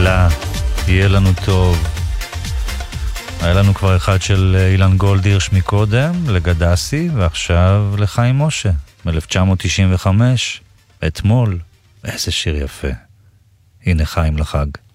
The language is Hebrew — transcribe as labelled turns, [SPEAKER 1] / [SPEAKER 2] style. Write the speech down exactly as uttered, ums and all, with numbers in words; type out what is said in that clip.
[SPEAKER 1] הלאה, יהיה לנו טוב. היה לנו כבר אחד של אילן גולדירש מקודם, לגדסי, ועכשיו לחיים משה, מ-אלף תשע מאות תשעים וחמש, אתמול. איזה שיר יפה. הנה חיים לחג.